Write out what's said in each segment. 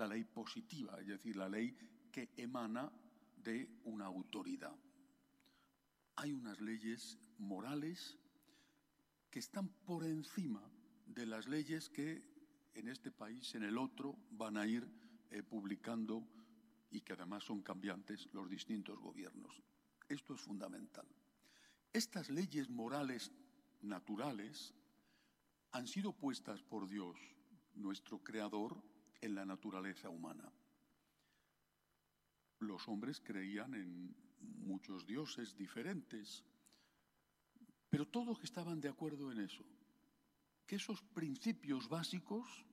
la ley positiva, es decir, la ley que emana de una autoridad. Hay unas leyes morales que están por encima de las leyes que en este país, en el otro, van a ir publicando y que además son cambiantes los distintos gobiernos. Esto es fundamental. Estas leyes morales naturales han sido puestas por Dios, nuestro Creador, en la naturaleza humana. Los hombres creían en muchos dioses diferentes, pero todos estaban de acuerdo en eso, que esos principios básicos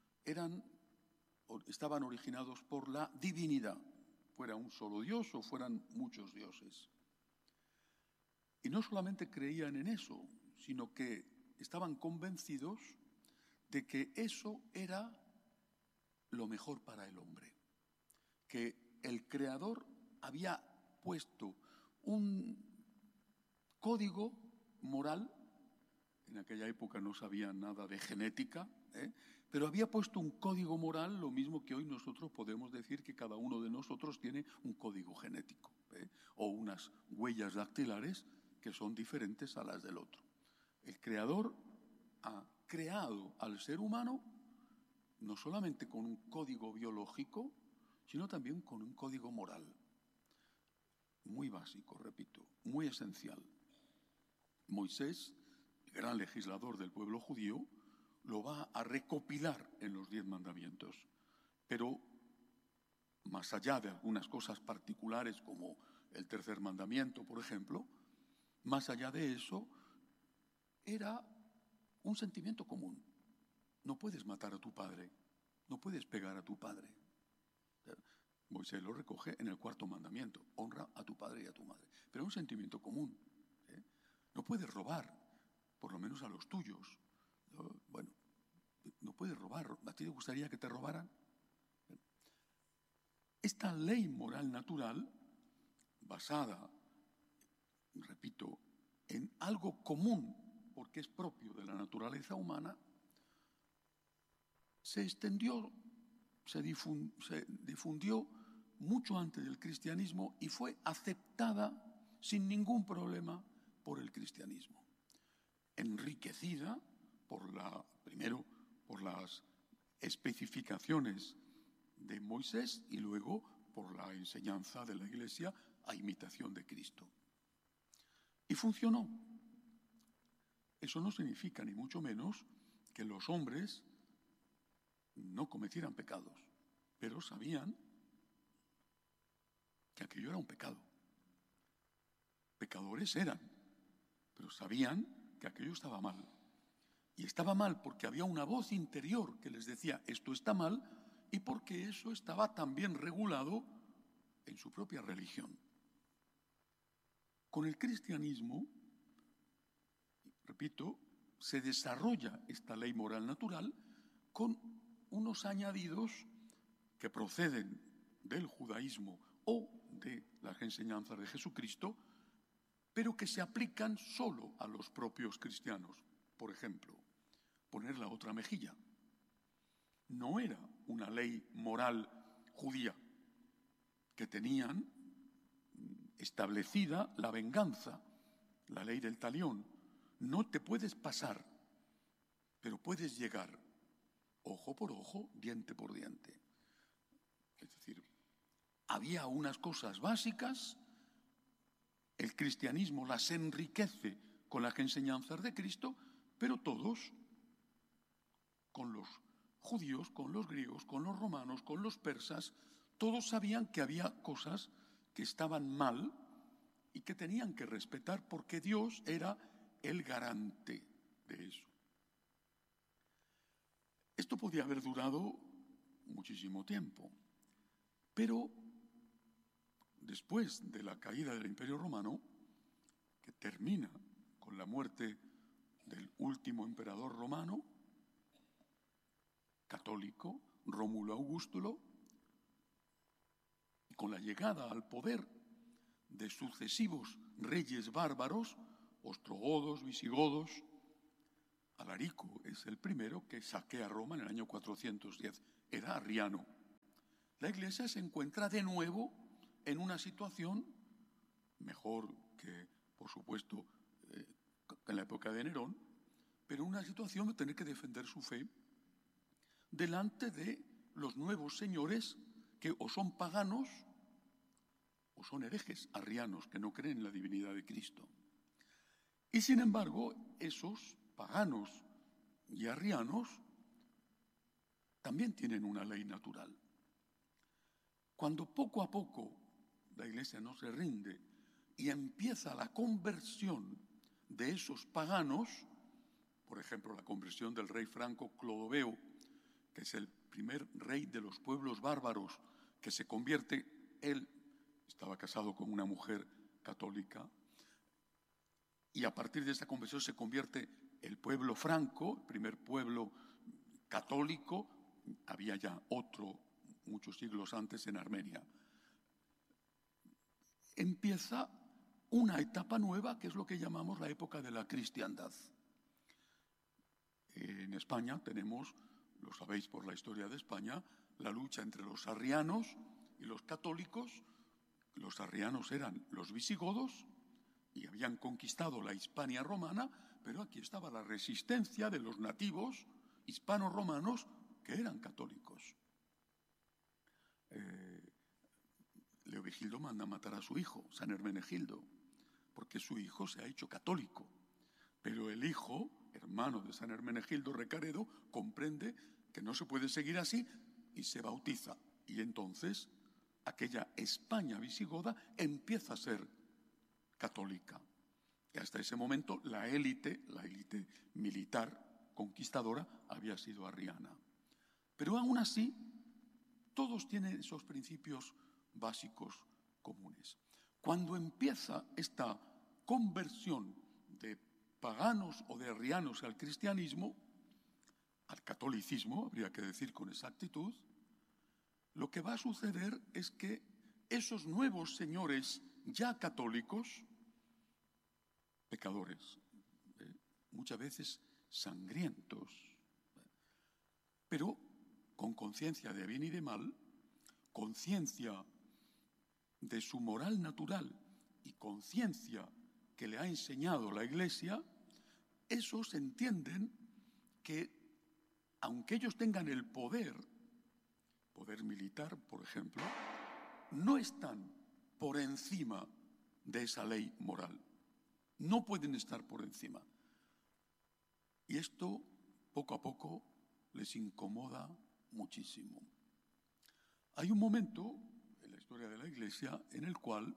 estaban originados por la divinidad, fuera un solo Dios o fueran muchos dioses. Y no solamente creían en eso, sino que estaban convencidos de que eso era lo mejor para el hombre, que el Creador había puesto un código moral. En aquella época no sabían nada de genética, pero había puesto un código moral, lo mismo que hoy nosotros podemos decir que cada uno de nosotros tiene un código genético, o unas huellas dactilares que son diferentes a las del otro. El Creador ha creado al ser humano no solamente con un código biológico, sino también con un código moral. Muy básico, repito, muy esencial. Moisés, el gran legislador del pueblo judío, lo va a recopilar en los 10 mandamientos. Pero más allá de algunas cosas particulares como el tercer mandamiento, por ejemplo, más allá de eso, era un sentimiento común. No puedes matar a tu padre, no puedes pegar a tu padre. Moisés lo recoge en el 4.º mandamiento, honra a tu padre y a tu madre. Pero es un sentimiento común. No puedes robar, por lo menos a los tuyos. Bueno, no puedes robar. ¿A ti te gustaría que te robaran? Esta ley moral natural, basada, repito, en algo común, porque es propio de la naturaleza humana, se extendió, se difundió mucho antes del cristianismo y fue aceptada sin ningún problema por el cristianismo, enriquecida primero por las especificaciones de Moisés y luego por la enseñanza de la Iglesia a imitación de Cristo. Y funcionó. Eso no significa ni mucho menos que los hombres no cometieran pecados, pero sabían que aquello era un pecado. Pecadores eran, pero sabían que aquello estaba mal. Y estaba mal porque había una voz interior que les decía esto está mal y porque eso estaba también regulado en su propia religión. Con el cristianismo, repito, se desarrolla esta ley moral natural con unos añadidos que proceden del judaísmo o de las enseñanzas de Jesucristo, pero que se aplican solo a los propios cristianos. Por ejemplo, poner la otra mejilla. No era una ley moral judía, que tenían establecida la venganza, la ley del talión. No te puedes pasar, pero puedes llegar ojo por ojo, diente por diente. Es decir, había unas cosas básicas, el cristianismo las enriquece con las enseñanzas de Cristo, pero todos, con los judíos, con los griegos, con los romanos, con los persas, todos sabían que había cosas que estaban mal y que tenían que respetar porque Dios era el garante de eso. Esto podía haber durado muchísimo tiempo, pero después de la caída del Imperio Romano, que termina con la muerte del último emperador romano, católico, Rómulo Augustulo, y con la llegada al poder de sucesivos reyes bárbaros, ostrogodos, visigodos, Alarico es el primero que saquea Roma en el año 410, era arriano, la Iglesia se encuentra de nuevo en una situación mejor que, por supuesto, en la época de Nerón, pero una situación de tener que defender su fe delante de los nuevos señores que o son paganos o son herejes, arrianos, que no creen en la divinidad de Cristo. Y sin embargo, esos paganos y arrianos también tienen una ley natural. Cuando poco a poco la Iglesia no se rinde y empieza la conversión de esos paganos, por ejemplo, la conversión del rey franco Clodoveo, que es el primer rey de los pueblos bárbaros, que se convierte, él estaba casado con una mujer católica, y a partir de esta conversión se convierte el pueblo franco, el primer pueblo católico. Había ya otro muchos siglos antes en Armenia. Empieza una etapa nueva que es lo que llamamos la época de la cristiandad. En España tenemos, lo sabéis por la historia de España, la lucha entre los arrianos y los católicos. Los arrianos eran los visigodos y habían conquistado la Hispania romana, pero aquí estaba la resistencia de los nativos hispano-romanos que eran católicos. Leovigildo manda matar a su hijo, San Hermenegildo, porque su hijo se ha hecho católico. Pero el hijo, hermano de San Hermenegildo Recaredo, comprende que no se puede seguir así y se bautiza. Y entonces aquella España visigoda empieza a ser católica. Y hasta ese momento la élite militar conquistadora había sido arriana. Pero aún así, todos tienen esos principios básicos comunes. Cuando empieza esta conversión de paganos o de arrianos al cristianismo, al catolicismo, habría que decir con exactitud, lo que va a suceder es que esos nuevos señores ya católicos, pecadores, muchas veces sangrientos, pero con conciencia de bien y de mal, conciencia de su moral natural y conciencia que le ha enseñado la Iglesia, esos entienden que aunque ellos tengan el poder militar, por ejemplo, no están por encima de esa ley moral. No pueden estar por encima. Y esto, poco a poco, les incomoda muchísimo. Hay un momento en la historia de la Iglesia en el cual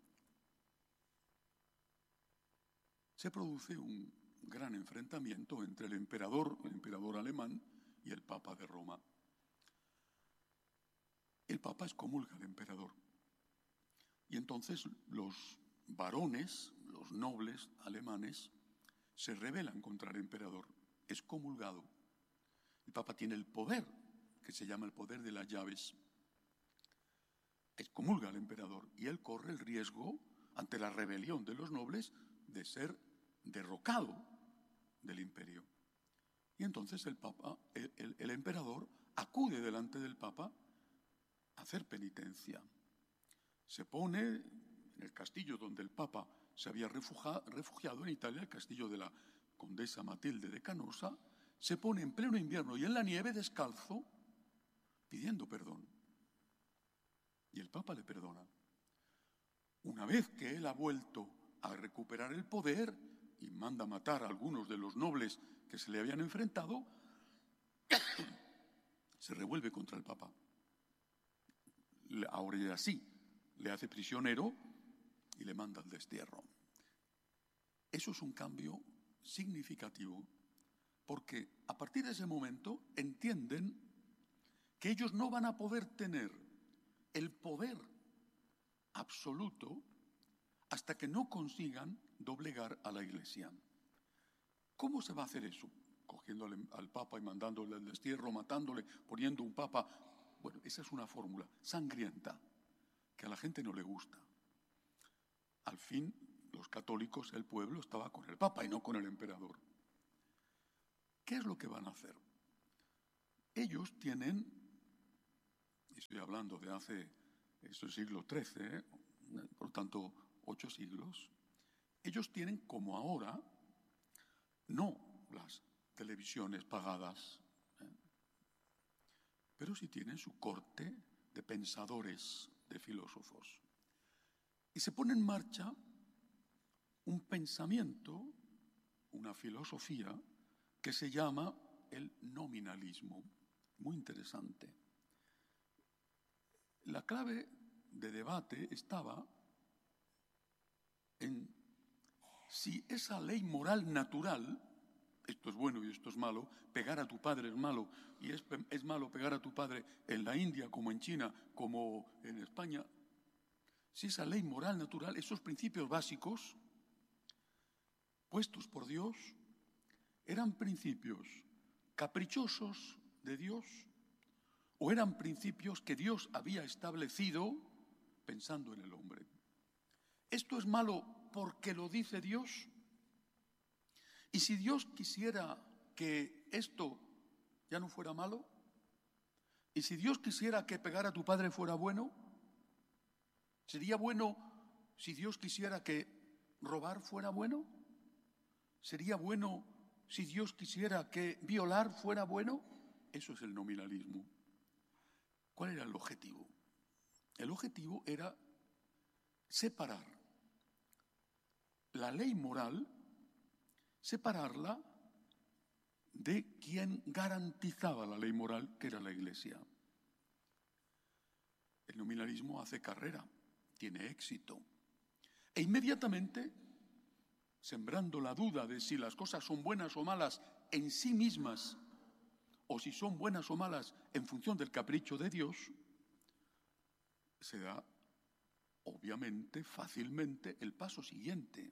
se produce un gran enfrentamiento entre el emperador alemán y el Papa de Roma. El Papa excomulga al emperador. Y entonces los varones, los nobles alemanes, se rebelan contra el emperador, excomulgado. El Papa tiene el poder, que se llama el poder de las llaves. Excomulga al emperador y él corre el riesgo, ante la rebelión de los nobles, de ser derrocado del imperio. Y entonces el emperador acude delante del Papa a hacer penitencia. Se pone en el castillo donde el Papa se había refugiado en Italia, el castillo de la condesa Matilde de Canosa, se pone en pleno invierno y en la nieve descalzo, pidiendo perdón. Y el Papa le perdona. Una vez que él ha vuelto a recuperar el poder y manda matar a algunos de los nobles que se le habían enfrentado, se revuelve contra el Papa. Ahora ya sí, le hace prisionero y le manda al destierro. Eso es un cambio significativo, porque a partir de ese momento entienden que ellos no van a poder tener el poder absoluto hasta que no consigan doblegar a la Iglesia. ¿Cómo se va a hacer eso? Cogiendo al Papa y mandándole al destierro, matándole, poniendo un Papa. Bueno, esa es una fórmula sangrienta que a la gente no le gusta. Al fin, los católicos, el pueblo, estaba con el Papa y no con el emperador. ¿Qué es lo que van a hacer? Ellos tienen Estoy hablando de hace, esto es siglo XIII, por lo tanto, 8 siglos. Ellos tienen, como ahora, no las televisiones pagadas, pero sí tienen su corte de pensadores, de filósofos. Y se pone en marcha un pensamiento, una filosofía, que se llama el nominalismo. Muy interesante. La clave de debate estaba en si esa ley moral natural, esto es bueno y esto es malo, pegar a tu padre es malo, y es malo pegar a tu padre en la India, como en China, como en España, si esa ley moral natural, esos principios básicos puestos por Dios, eran principios caprichosos de Dios o eran principios que Dios había establecido pensando en el hombre. ¿Esto es malo porque lo dice Dios? ¿Y si Dios quisiera que esto ya no fuera malo? ¿Y si Dios quisiera que pegar a tu padre fuera bueno? ¿Sería bueno si Dios quisiera que robar fuera bueno? ¿Sería bueno si Dios quisiera que violar fuera bueno? Eso es el nominalismo. ¿Cuál era el objetivo? El objetivo era separar la ley moral, separarla de quien garantizaba la ley moral, que era la Iglesia. El nominalismo hace carrera, tiene éxito. E inmediatamente, sembrando la duda de si las cosas son buenas o malas en sí mismas, o si son buenas o malas en función del capricho de Dios, se da, obviamente, fácilmente, el paso siguiente.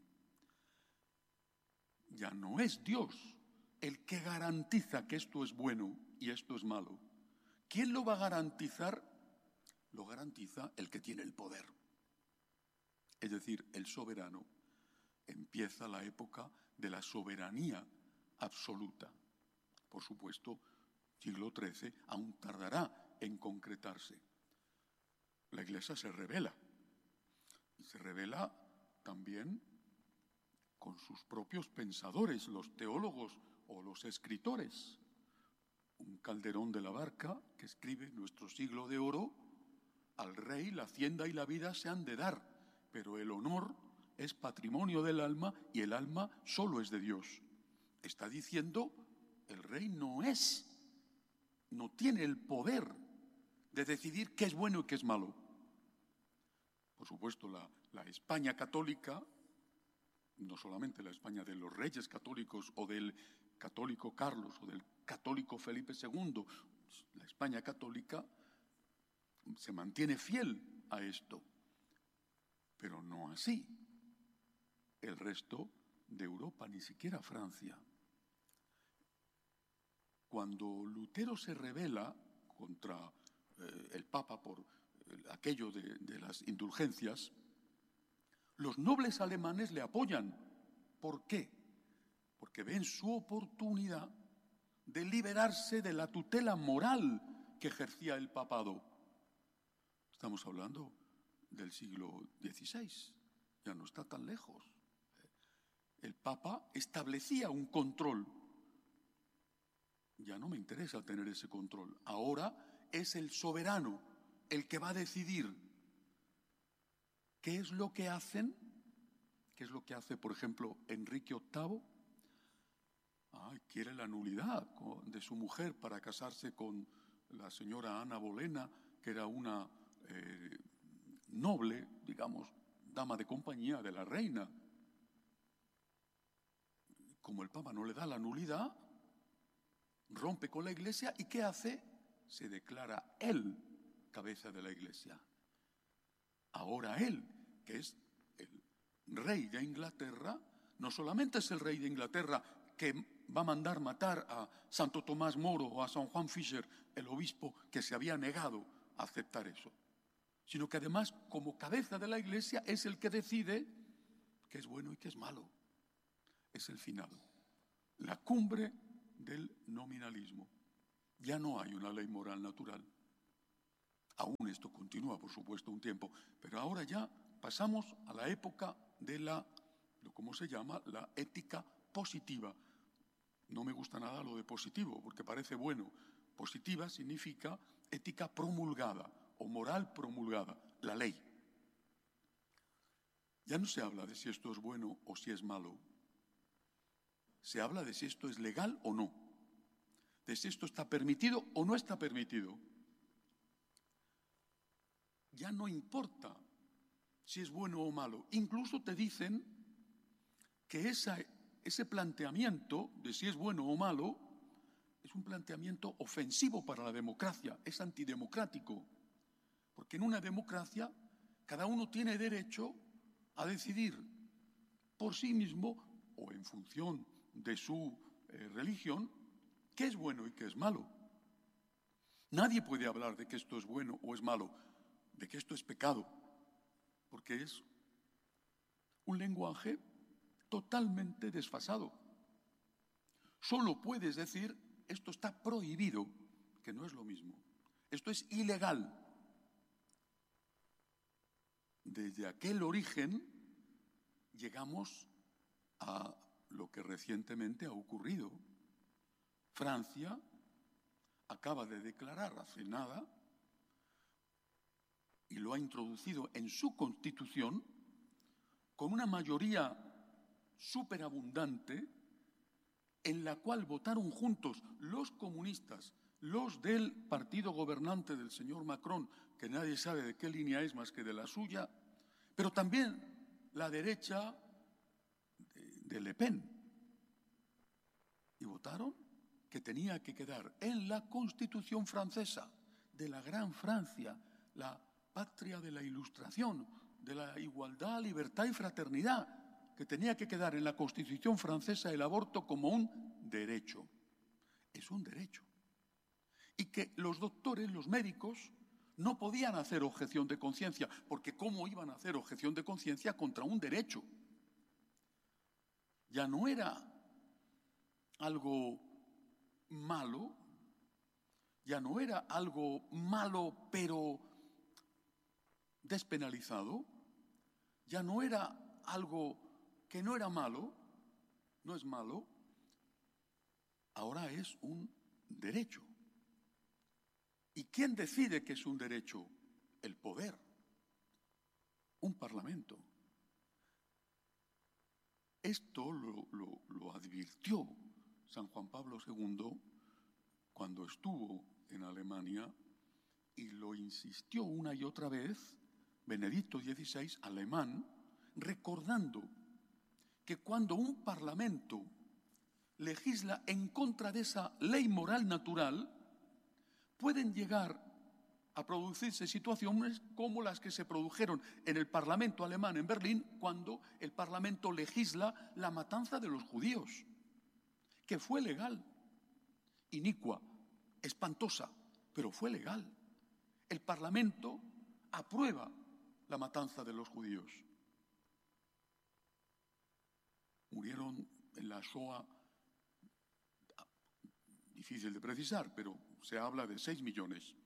Ya no es Dios el que garantiza que esto es bueno y esto es malo. ¿Quién lo va a garantizar? Lo garantiza el que tiene el poder. Es decir, el soberano. Empieza la época de la soberanía absoluta. Por supuesto, siglo XIII aún tardará en concretarse. La Iglesia se rebela. Y se rebela también con sus propios pensadores, los teólogos o los escritores. Un Calderón de la Barca que escribe nuestro siglo de oro: al rey la hacienda y la vida se han de dar, pero el honor es patrimonio del alma y el alma solo es de Dios. Está diciendo, el rey no tiene el poder de decidir qué es bueno y qué es malo. Por supuesto, la España católica, no solamente la España de los reyes católicos o del católico Carlos o del católico Felipe II, la España católica se mantiene fiel a esto, pero no así el resto de Europa, ni siquiera Francia. Cuando Lutero se rebela contra el Papa por aquello de las indulgencias, los nobles alemanes le apoyan. ¿Por qué? Porque ven su oportunidad de liberarse de la tutela moral que ejercía el papado. Estamos hablando del siglo XVI, ya no está tan lejos. El Papa establecía un control. Ya no me interesa tener ese control. Ahora es el soberano el que va a decidir qué es lo que hacen, qué es lo que hace, por ejemplo, Enrique VIII. Quiere la nulidad de su mujer para casarse con la señora Ana Bolena, que era una noble, digamos, dama de compañía de la reina. Como el Papa no le da la nulidad, rompe con la Iglesia y ¿qué hace? Se declara él cabeza de la Iglesia. Ahora él, que es el rey de Inglaterra, no solamente es el rey de Inglaterra que va a mandar matar a Santo Tomás Moro o a San Juan Fisher, el obispo que se había negado a aceptar eso, sino que además, como cabeza de la Iglesia, es el que decide qué es bueno y qué es malo. Es el final, la cumbre del nominalismo. Ya no hay una ley moral natural. Aún esto continúa, por supuesto, un tiempo, pero ahora ya pasamos a la época de ¿cómo se llama? La ética positiva. No me gusta nada lo de positivo, porque parece bueno. Positiva significa ética promulgada o moral promulgada, la ley. Ya no se habla de si esto es bueno o si es malo. Se habla de si esto es legal o no, de si esto está permitido o no está permitido. Ya no importa si es bueno o malo. Incluso te dicen que ese planteamiento de si es bueno o malo es un planteamiento ofensivo para la democracia, es antidemocrático. Porque en una democracia cada uno tiene derecho a decidir por sí mismo o en función de su religión qué es bueno y qué es malo. Nadie puede hablar de que esto es bueno o es malo, de que esto es pecado, porque es un lenguaje totalmente desfasado. Solo puedes decir esto está prohibido, que no es lo mismo. Esto es ilegal. Desde aquel origen llegamos a lo que recientemente ha ocurrido. Francia acaba de declarar hace nada, y lo ha introducido en su Constitución, con una mayoría superabundante, en la cual votaron juntos los comunistas, los del partido gobernante del señor Macron, que nadie sabe de qué línea es más que de la suya, pero también la derecha de Le Pen. Y votaron que tenía que quedar en la Constitución francesa, de la Gran Francia, la patria de la Ilustración, de la igualdad, libertad y fraternidad, que tenía que quedar en la Constitución francesa el aborto como un derecho. Es un derecho. Y que los doctores, los médicos, no podían hacer objeción de conciencia, porque ¿cómo iban a hacer objeción de conciencia contra un derecho? Ya no era algo malo, ya no era algo malo pero despenalizado, ya no era algo que no era malo, no es malo, ahora es un derecho. ¿Y quién decide que es un derecho? El poder, un parlamento. Esto lo advirtió San Juan Pablo II cuando estuvo en Alemania y lo insistió una y otra vez Benedicto XVI, alemán, recordando que cuando un parlamento legisla en contra de esa ley moral natural, pueden llegar a producirse situaciones como las que se produjeron en el Parlamento alemán en Berlín cuando el Parlamento legisla la matanza de los judíos, que fue legal, inicua, espantosa, pero fue legal. El Parlamento aprueba la matanza de los judíos. Murieron en la Shoah, difícil de precisar, pero se habla de 6 millones.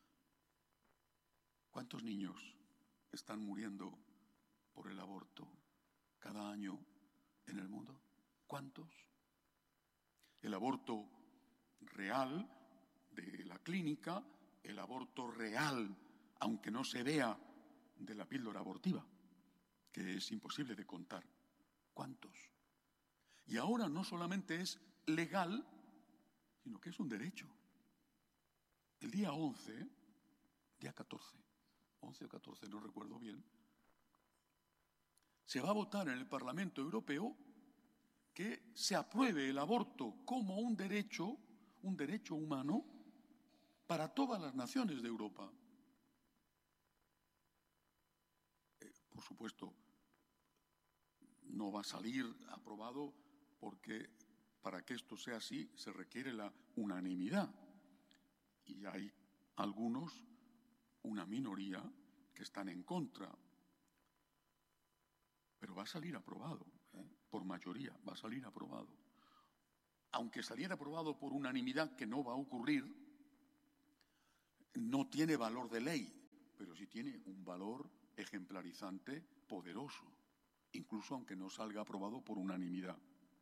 ¿Cuántos niños están muriendo por el aborto cada año en el mundo? ¿Cuántos? El aborto real de la clínica, el aborto real, aunque no se vea, de la píldora abortiva, que es imposible de contar. ¿Cuántos? Y ahora no solamente es legal, sino que es un derecho. El día 11, día 14, 11 o 14, no recuerdo bien, se va a votar en el Parlamento Europeo que se apruebe el aborto como un derecho humano para todas las naciones de Europa. Por supuesto, no va a salir aprobado porque para que esto sea así se requiere la unanimidad. Y hay algunos, una minoría, que están en contra. Pero va a salir aprobado, por mayoría, va a salir aprobado. Aunque saliera aprobado por unanimidad, que no va a ocurrir, no tiene valor de ley, pero sí tiene un valor ejemplarizante poderoso, incluso aunque no salga aprobado por unanimidad.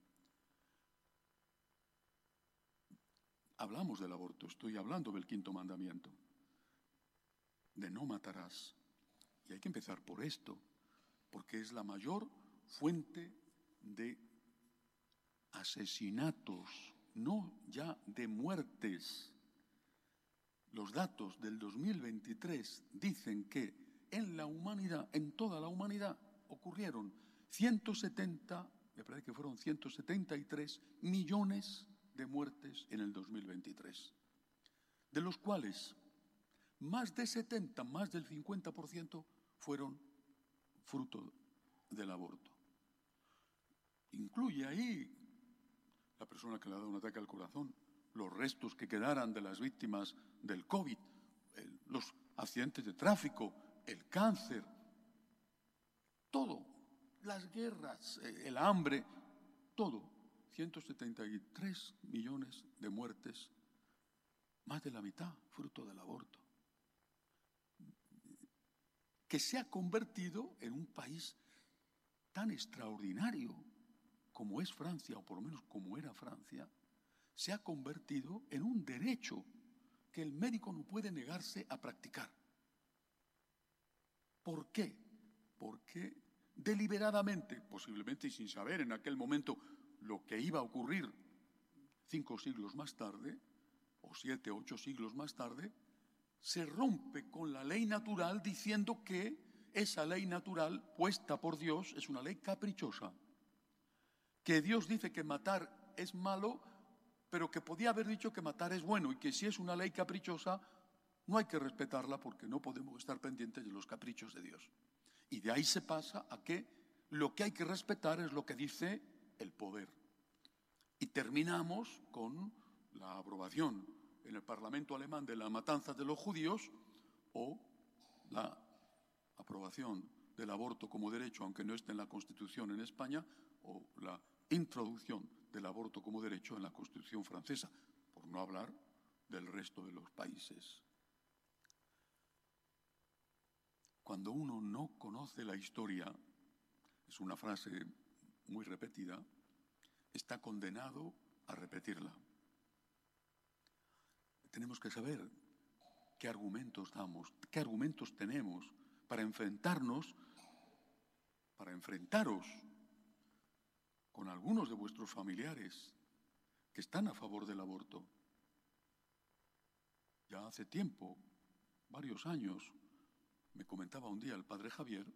Hablamos del aborto, estoy hablando del 5.º mandamiento, de no matarás. Y hay que empezar por esto, porque es la mayor fuente de asesinatos, no ya de muertes. Los datos del 2023 dicen que en la humanidad, en toda la humanidad, ocurrieron 170, me parece que fueron 173 millones de muertes en el 2023, de los cuales más de 70, más del 50% fueron fruto del aborto. Incluye ahí la persona que le ha dado un ataque al corazón, los restos que quedaran de las víctimas del COVID, los accidentes de tráfico, el cáncer, todo, las guerras, el hambre, todo. 173 millones de muertes, más de la mitad fruto del aborto, que se ha convertido en un país tan extraordinario como es Francia, o por lo menos como era Francia, se ha convertido en un derecho que el médico no puede negarse a practicar. ¿Por qué? Porque deliberadamente, posiblemente y sin saber en aquel momento lo que iba a ocurrir 5 siglos más tarde, o 7, 8 siglos más tarde, se rompe con la ley natural diciendo que esa ley natural puesta por Dios es una ley caprichosa, que Dios dice que matar es malo, pero que podía haber dicho que matar es bueno, y que si es una ley caprichosa no hay que respetarla porque no podemos estar pendientes de los caprichos de Dios. Y de ahí se pasa a que lo que hay que respetar es lo que dice el poder. Y terminamos con la aprobación en el Parlamento alemán de la matanza de los judíos, o la aprobación del aborto como derecho, aunque no esté en la Constitución en España, o la introducción del aborto como derecho en la Constitución francesa, por no hablar del resto de los países. Cuando uno no conoce la historia, es una frase muy repetida, está condenado a repetirla. Tenemos que saber qué argumentos damos, qué argumentos tenemos para enfrentaros con algunos de vuestros familiares que están a favor del aborto. Ya hace tiempo, varios años, me comentaba un día el padre Javier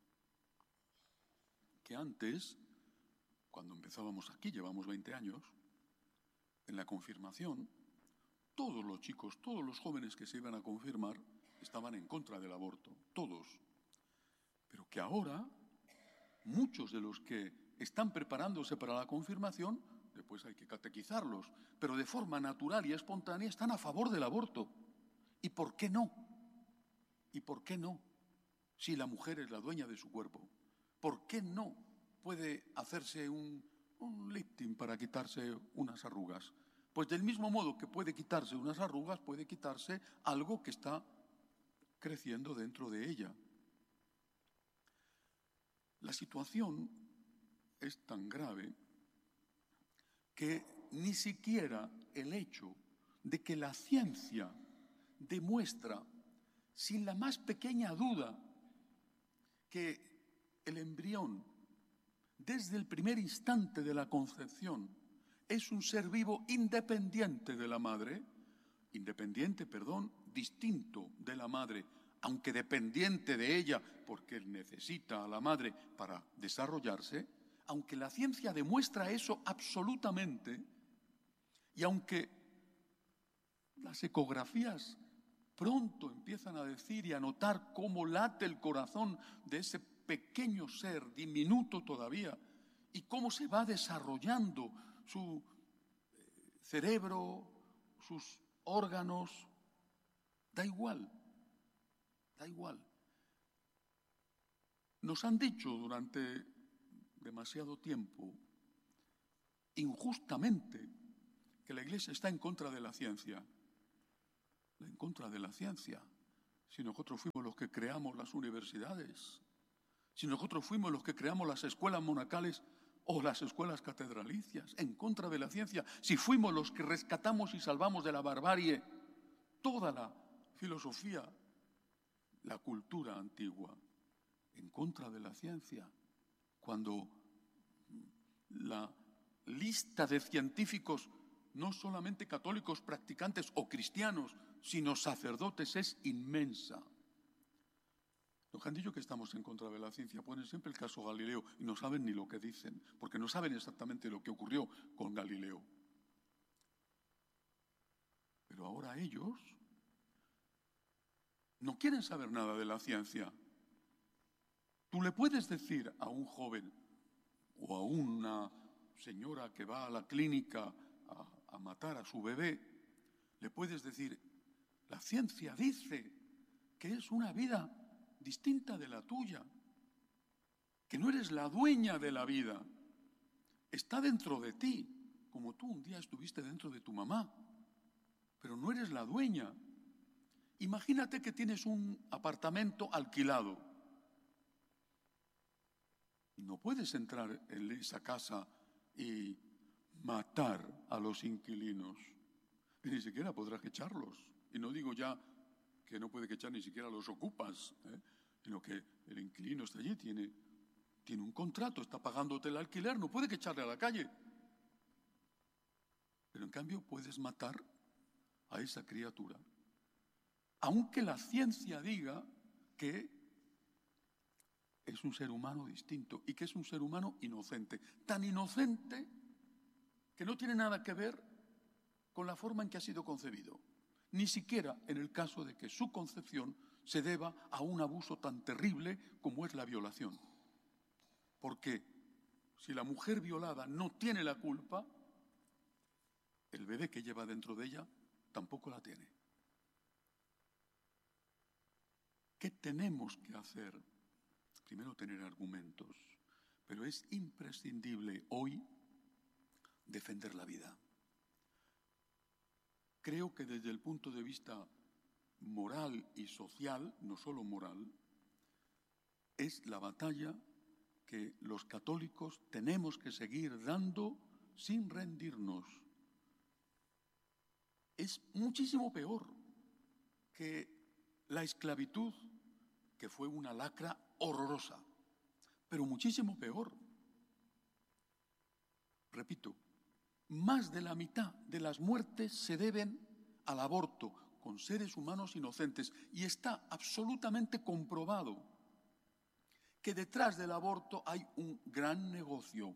que antes, cuando empezábamos aquí, llevamos 20 años, en la confirmación, todos los chicos, todos los jóvenes que se iban a confirmar estaban en contra del aborto, todos. Pero que ahora, muchos de los que están preparándose para la confirmación, después hay que catequizarlos, pero de forma natural y espontánea están a favor del aborto. ¿Y por qué no? ¿Y por qué no? Si la mujer es la dueña de su cuerpo, ¿por qué no puede hacerse un lifting para quitarse unas arrugas? Pues del mismo modo que puede quitarse unas arrugas, puede quitarse algo que está creciendo dentro de ella. La situación es tan grave que ni siquiera el hecho de que la ciencia demuestra sin la más pequeña duda que el embrión, desde el primer instante de la concepción, es un ser vivo independiente de la madre, distinto de la madre, aunque dependiente de ella, porque él necesita a la madre para desarrollarse, aunque la ciencia demuestra eso absolutamente, y aunque las ecografías pronto empiezan a decir y a notar cómo late el corazón de ese pequeño ser, diminuto todavía, y cómo se va desarrollando su cerebro, sus órganos, da igual. Nos han dicho durante demasiado tiempo, injustamente, que la Iglesia está en contra de la ciencia. en contra de la ciencia. Si nosotros fuimos los que creamos las universidades, si nosotros fuimos los que creamos las escuelas monacales o las escuelas catedralicias, en contra de la ciencia, si fuimos los que rescatamos y salvamos de la barbarie toda la filosofía, la cultura antigua, en contra de la ciencia, cuando la lista de científicos, no solamente católicos practicantes o cristianos, sino sacerdotes, es inmensa. Los que han dicho que estamos en contra de la ciencia ponen siempre el caso Galileo y no saben ni lo que dicen, porque no saben exactamente lo que ocurrió con Galileo. Pero ahora ellos no quieren saber nada de la ciencia. Tú le puedes decir a un joven o a una señora que va a la clínica a matar a su bebé, le puedes decir, la ciencia dice que es una vida distinta de la tuya, que no eres la dueña de la vida, está dentro de ti, como tú un día estuviste dentro de tu mamá, pero no eres la dueña. Imagínate que tienes un apartamento alquilado y no puedes entrar en esa casa y matar a los inquilinos, y ni siquiera podrás echarlos. Y no digo ya que no puede echar ni siquiera a los ocupas, sino que el inquilino está allí, tiene un contrato, está pagándote el alquiler, no puede echarle a la calle. Pero en cambio puedes matar a esa criatura, aunque la ciencia diga que es un ser humano distinto y que es un ser humano inocente, tan inocente que no tiene nada que ver con la forma en que ha sido concebido, ni siquiera en el caso de que su concepción se deba a un abuso tan terrible como es la violación. Porque si la mujer violada no tiene la culpa, el bebé que lleva dentro de ella tampoco la tiene. ¿Qué tenemos que hacer? Primero, tener argumentos, pero es imprescindible hoy defender la vida. Creo que desde el punto de vista moral y social, no solo moral, es la batalla que los católicos tenemos que seguir dando sin rendirnos. Es muchísimo peor que la esclavitud, que fue una lacra horrorosa, pero muchísimo peor. Repito, más de la mitad de las muertes se deben al aborto con seres humanos inocentes, y está absolutamente comprobado que detrás del aborto hay un gran negocio.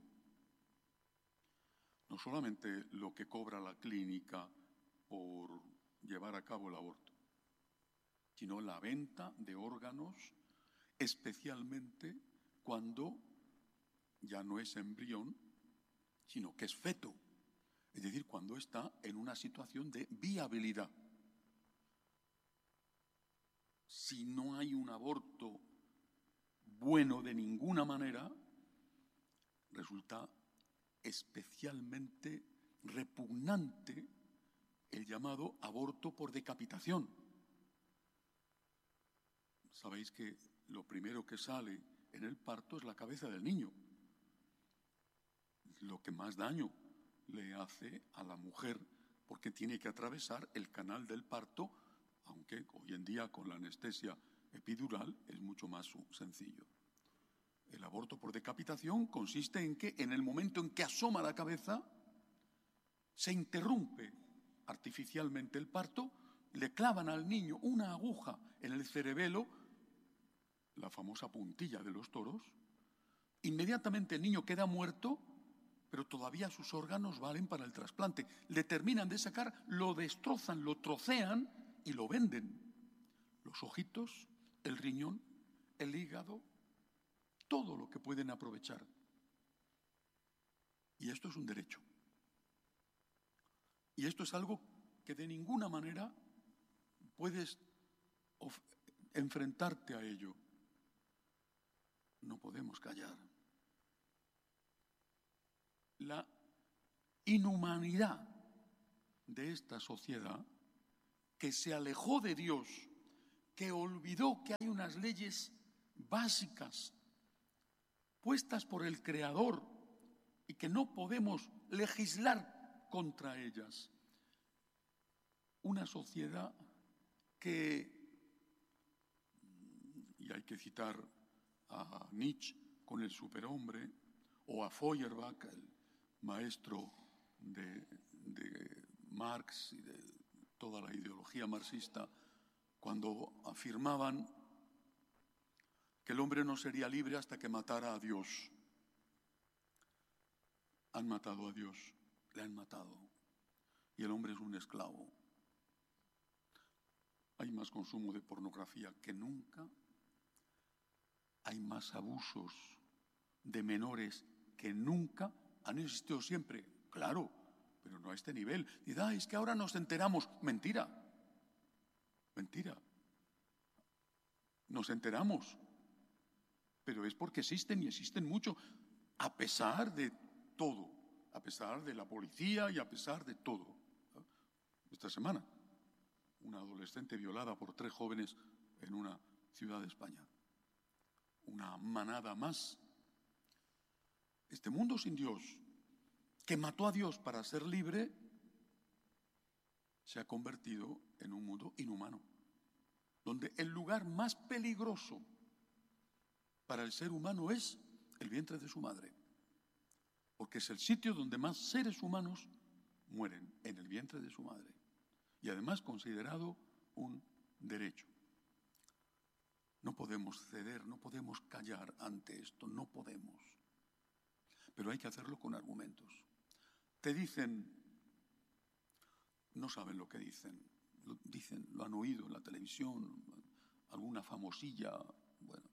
No solamente lo que cobra la clínica por llevar a cabo el aborto, sino la venta de órganos, especialmente cuando ya no es embrión, sino que es feto, es decir, cuando está en una situación de viabilidad. Si no hay un aborto bueno de ninguna manera, resulta especialmente repugnante el llamado aborto por decapitación. Sabéis que lo primero que sale en el parto es la cabeza del niño. Lo que más daño le hace a la mujer, porque tiene que atravesar el canal del parto, aunque hoy en día con la anestesia epidural es mucho más sencillo. El aborto por decapitación consiste en que en el momento en que asoma la cabeza se interrumpe artificialmente el parto, le clavan al niño una aguja en el cerebelo, la famosa puntilla de los toros, inmediatamente el niño queda muerto, pero todavía sus órganos valen para el trasplante. Le terminan de sacar, lo destrozan, lo trocean y lo venden. Los ojitos, el riñón, el hígado, todo lo que pueden aprovechar. Y esto es un derecho. Y esto es algo que de ninguna manera puedes enfrentarte a ello. No podemos callar. La inhumanidad de esta sociedad que se alejó de Dios, que olvidó que hay unas leyes básicas puestas por el Creador y que no podemos legislar contra ellas. Una sociedad que, y hay que citar a Nietzsche con el superhombre, o a Feuerbach, el maestro de Marx y de toda la ideología marxista, cuando afirmaban que el hombre no sería libre hasta que matara a Dios. Han matado a Dios, le han matado, y el hombre es un esclavo. Hay más consumo de pornografía que nunca, hay más abusos de menores que nunca. Han existido siempre, claro, pero no a este nivel. Y es que ahora nos enteramos. Mentira, mentira. Nos enteramos, pero es porque existen y existen mucho, a pesar de todo, a pesar de la policía y a pesar de todo. Esta semana, una adolescente violada por 3 jóvenes en una ciudad de España. Una manada más. Este mundo sin Dios, que mató a Dios para ser libre, se ha convertido en un mundo inhumano, donde el lugar más peligroso para el ser humano es el vientre de su madre, porque es el sitio donde más seres humanos mueren, en el vientre de su madre, y además considerado un derecho. No podemos ceder, no podemos callar ante esto, no podemos. Pero hay que hacerlo con argumentos. Te dicen, no saben lo que dicen, lo han oído en la televisión, alguna famosilla, bueno.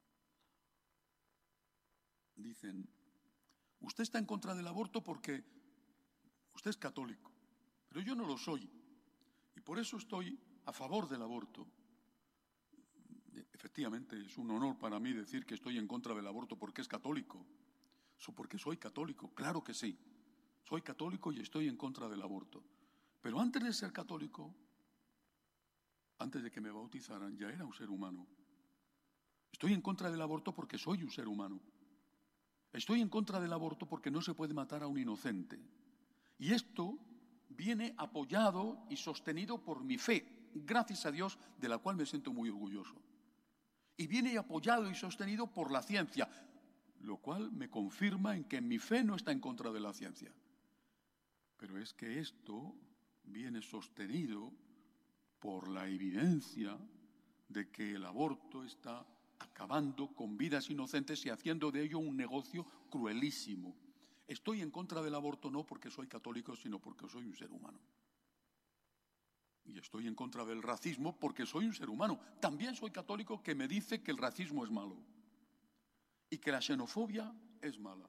Dicen, usted está en contra del aborto porque usted es católico, pero yo no lo soy, y por eso estoy a favor del aborto. Efectivamente, es un honor para mí decir que estoy en contra del aborto porque es católico. Porque soy católico, claro que sí. Soy católico y estoy en contra del aborto. Pero antes de ser católico, antes de que me bautizaran, ya era un ser humano. Estoy en contra del aborto porque soy un ser humano. Estoy en contra del aborto porque no se puede matar a un inocente. Y esto viene apoyado y sostenido por mi fe, gracias a Dios, de la cual me siento muy orgulloso. Y viene apoyado y sostenido por la ciencia, lo cual me confirma en que mi fe no está en contra de la ciencia. Pero es que esto viene sostenido por la evidencia de que el aborto está acabando con vidas inocentes y haciendo de ello un negocio cruelísimo. Estoy en contra del aborto no porque soy católico, sino porque soy un ser humano. Y estoy en contra del racismo porque soy un ser humano. También soy católico que me dice que el racismo es malo y que la xenofobia es mala.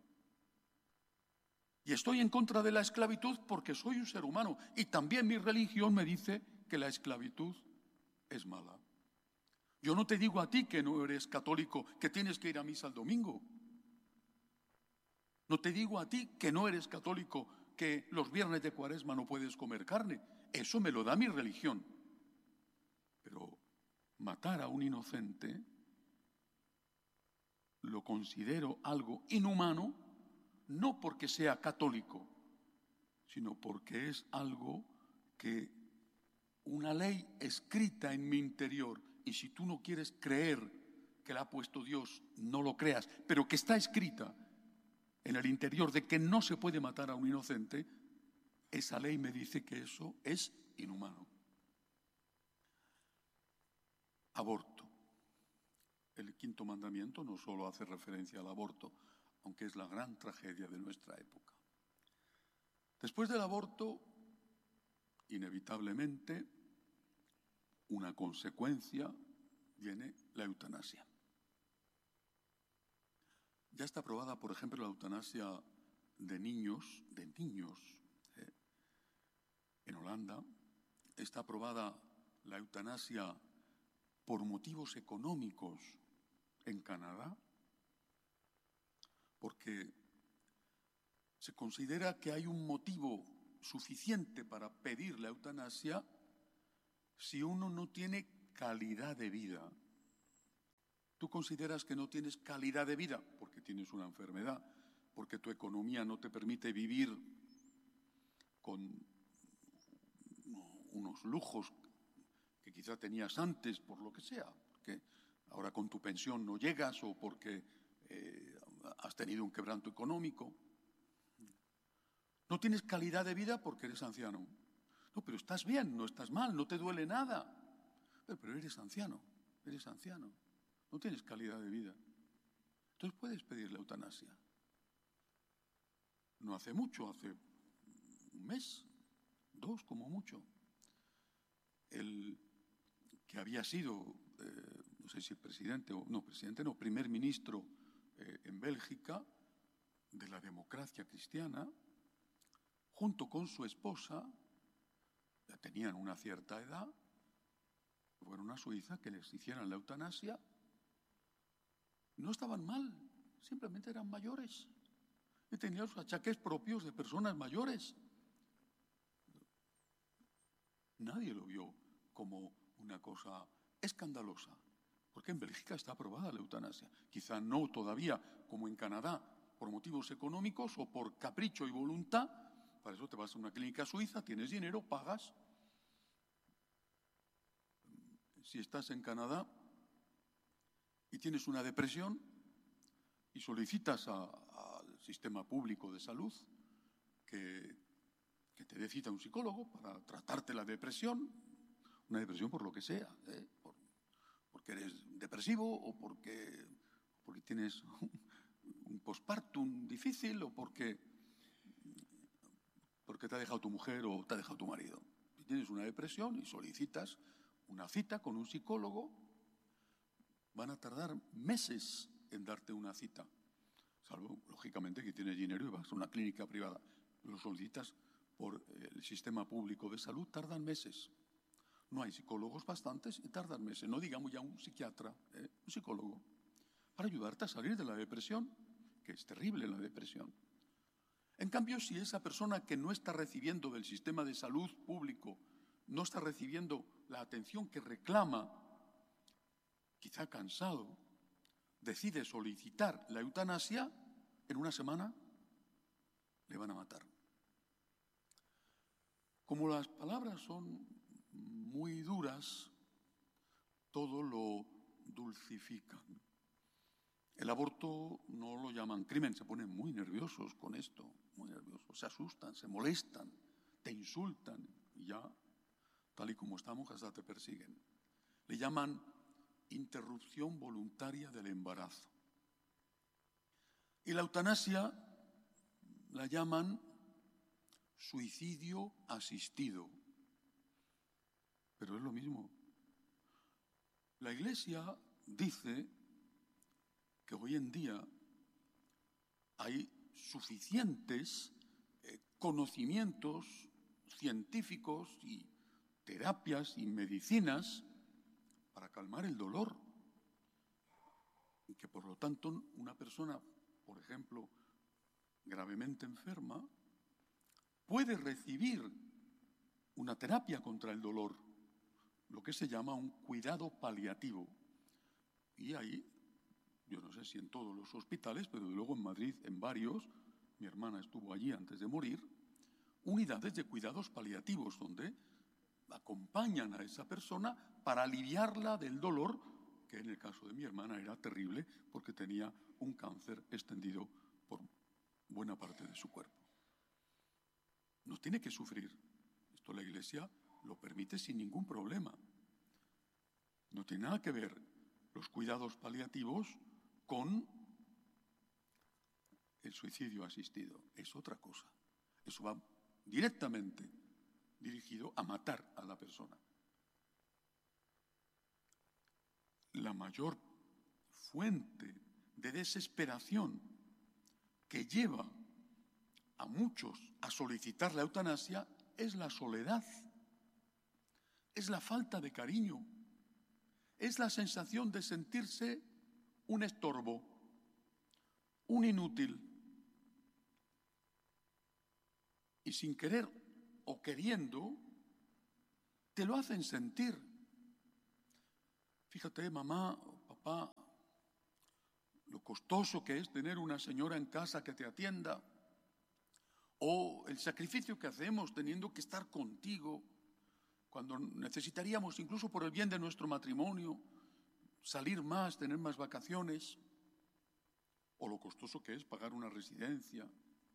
Y estoy en contra de la esclavitud porque soy un ser humano y también mi religión me dice que la esclavitud es mala. Yo no te digo a ti que no eres católico que tienes que ir a misa el domingo. No te digo a ti que no eres católico que los viernes de Cuaresma no puedes comer carne. Eso me lo da mi religión. Pero matar a un inocente lo considero algo inhumano, no porque sea católico, sino porque es algo que una ley escrita en mi interior, y si tú no quieres creer que la ha puesto Dios, no lo creas, pero que está escrita en el interior de que no se puede matar a un inocente, esa ley me dice que eso es inhumano. Aborto. El 5.º mandamiento no solo hace referencia al aborto, aunque es la gran tragedia de nuestra época. Después del aborto, inevitablemente, una consecuencia viene la eutanasia. Ya está aprobada, por ejemplo, la eutanasia de niños. En Holanda está aprobada la eutanasia por motivos económicos en Canadá, porque se considera que hay un motivo suficiente para pedir la eutanasia Si uno no tiene calidad de vida, tú consideras que no tienes calidad de vida porque tienes una enfermedad, porque tu economía no te permite vivir con unos lujos que quizá tenías antes, por lo que sea, porque ahora con tu pensión no llegas o porque has tenido un quebranto económico. No tienes calidad de vida porque eres anciano. No, pero estás bien, no estás mal, no te duele nada. Pero eres anciano, no tienes calidad de vida. Entonces puedes pedir la eutanasia. No hace mucho, hace un mes, 2 como mucho, el que había sido, no sé si primer ministro en Bélgica de la democracia cristiana, junto con su esposa, ya tenían una cierta edad, fueron a Suiza que les hicieran la eutanasia. No estaban mal, simplemente eran mayores y tenían los achaques propios de personas mayores. Nadie lo vio como una cosa escandalosa, porque en Bélgica está aprobada la eutanasia. Quizá no todavía como en Canadá, por motivos económicos o por capricho y voluntad. Para eso te vas a una clínica suiza, tienes dinero, pagas. Si estás en Canadá y tienes una depresión y solicitas al sistema público de salud que te dé cita a un psicólogo para tratarte la depresión, una depresión por lo que sea, porque eres depresivo o porque tienes un postpartum difícil o porque te ha dejado tu mujer o te ha dejado tu marido. Si tienes una depresión y solicitas una cita con un psicólogo, van a tardar meses en darte una cita, salvo, lógicamente, que tienes dinero y vas a una clínica privada. Lo solicitas por el sistema público de salud, tardan meses. No hay psicólogos bastantes y tardan meses. No digamos ya un psiquiatra, un psicólogo, para ayudarte a salir de la depresión, que es terrible la depresión. En cambio, si esa persona que no está recibiendo del sistema de salud público, no está recibiendo la atención que reclama, quizá cansado, decide solicitar la eutanasia, en una semana le van a matar. Como las palabras son muy duras, todo lo dulcifican. El aborto no lo llaman crimen, se ponen muy nerviosos con esto, muy nerviosos, se asustan, se molestan, te insultan y ya, tal y como estamos, hasta te persiguen. Le llaman interrupción voluntaria del embarazo. Y la eutanasia la llaman suicidio asistido. Pero es lo mismo. La Iglesia dice que hoy en día hay suficientes conocimientos científicos y terapias y medicinas para calmar el dolor. Y que por lo tanto una persona, por ejemplo, gravemente enferma, puede recibir una terapia contra el dolor, lo que se llama un cuidado paliativo. Y ahí, yo no sé si en todos los hospitales, pero luego en Madrid, en varios, mi hermana estuvo allí antes de morir, unidades de cuidados paliativos donde acompañan a esa persona para aliviarla del dolor, que en el caso de mi hermana era terrible porque tenía un cáncer extendido por buena parte de su cuerpo. No tiene que sufrir. Esto la Iglesia lo permite sin ningún problema. No tiene nada que ver los cuidados paliativos con el suicidio asistido. Es otra cosa. Eso va directamente dirigido a matar a la persona. La mayor fuente de desesperación que lleva a muchos a solicitar la eutanasia es la soledad, es la falta de cariño, es la sensación de sentirse un estorbo, un inútil. Y sin querer o queriendo, te lo hacen sentir. Fíjate, mamá o papá, lo costoso que es tener una señora en casa que te atienda, o el sacrificio que hacemos teniendo que estar contigo cuando necesitaríamos, incluso por el bien de nuestro matrimonio, salir más, tener más vacaciones, o lo costoso que es pagar una residencia.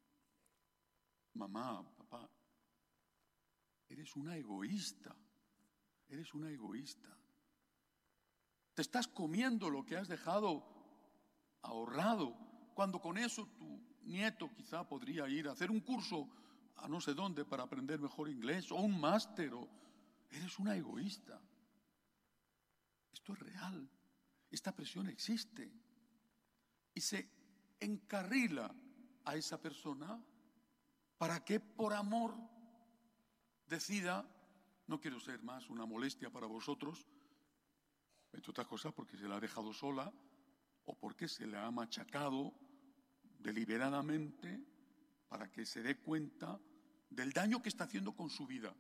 Mamá, papá, eres una egoísta, eres una egoísta. Te estás comiendo lo que has dejado ahorrado, cuando con eso tu nieto quizá podría ir a hacer un curso a no sé dónde para aprender mejor inglés, o un máster. Eres una egoísta. Esto es real. Esta presión existe. Y se encarrila a esa persona para que por amor decida: no quiero ser más una molestia para vosotros, entre otras cosas porque se la ha dejado sola o porque se la ha machacado deliberadamente para que se dé cuenta del daño que está haciendo con su vida.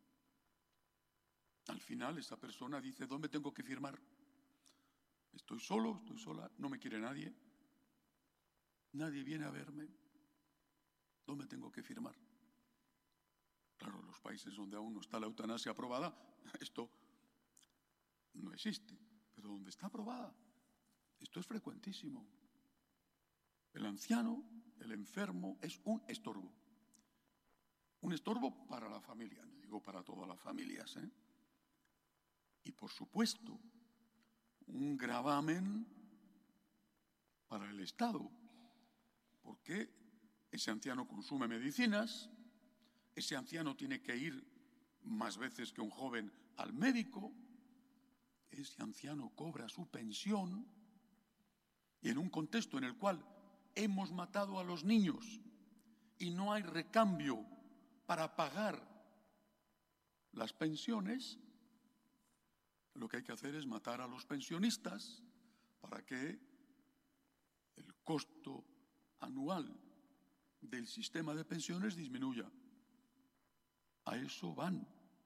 Al final esa persona dice: ¿dónde tengo que firmar? Estoy solo, estoy sola, no me quiere nadie, nadie viene a verme. ¿Dónde tengo que firmar? Claro, en los países donde aún no está la eutanasia aprobada, esto no existe, pero donde está aprobada, esto es frecuentísimo. El anciano, el enfermo, es un estorbo. Un estorbo para la familia, no digo para todas las familias, ¿eh? Y por supuesto, un gravamen para el Estado, porque ese anciano consume medicinas, ese anciano tiene que ir más veces que un joven al médico, ese anciano cobra su pensión, y en un contexto en el cual hemos matado a los niños y no hay recambio para pagar las pensiones, lo que hay que hacer es matar a los pensionistas para que el costo anual del sistema de pensiones disminuya. A eso van.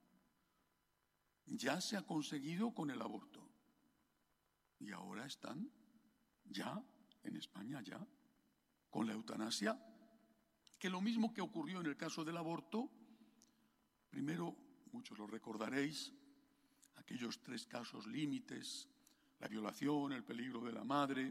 Ya se ha conseguido con el aborto. Y ahora están ya, en España ya, con la eutanasia, que lo mismo que ocurrió en el caso del aborto, primero, muchos lo recordaréis, aquellos 3 casos límites, la violación, el peligro de la madre,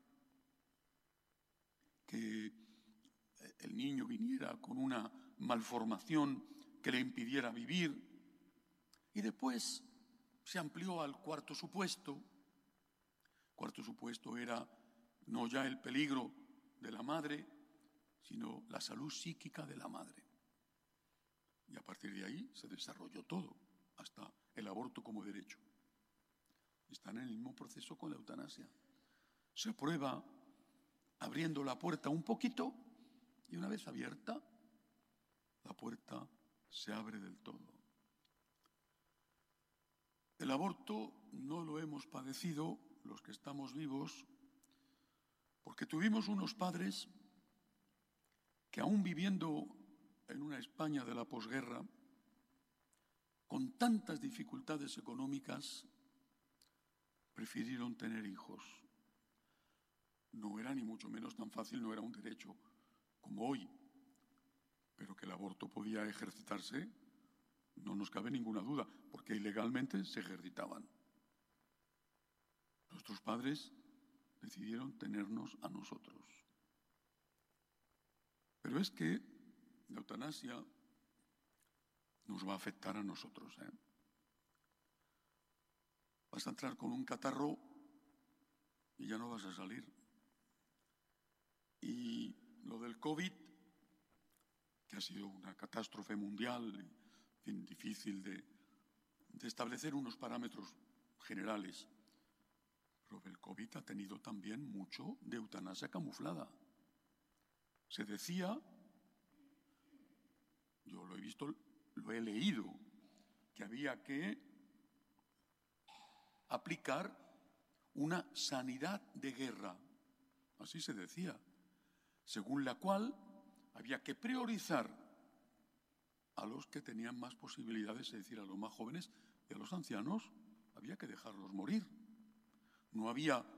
que el niño viniera con una malformación que le impidiera vivir, y después se amplió al cuarto supuesto. El cuarto supuesto era no ya el peligro de la madre, sino la salud psíquica de la madre. Y a partir de ahí se desarrolló todo, hasta el aborto como derecho. Están en el mismo proceso con la eutanasia. Se aprueba abriendo la puerta un poquito, y una vez abierta, la puerta se abre del todo. El aborto no lo hemos padecido los que estamos vivos, porque tuvimos unos padres que, aún viviendo en una España de la posguerra, con tantas dificultades económicas, prefirieron tener hijos. No era ni mucho menos tan fácil, no era un derecho como hoy, pero que el aborto podía ejercitarse, no nos cabe ninguna duda, porque ilegalmente se ejercitaban. Nuestros padres decidieron tenernos a nosotros. Pero es que la eutanasia nos va a afectar a nosotros, ¿eh? Vas a entrar con un catarro y ya no vas a salir. Y lo del COVID, que ha sido una catástrofe mundial, en fin, difícil de establecer unos parámetros generales, pero el COVID ha tenido también mucho de eutanasia camuflada. Se decía, yo lo he visto, lo he leído, que había que aplicar una sanidad de guerra, así se decía, según la cual había que priorizar a los que tenían más posibilidades, es decir, a los más jóvenes, y a los ancianos había que dejarlos morir. No había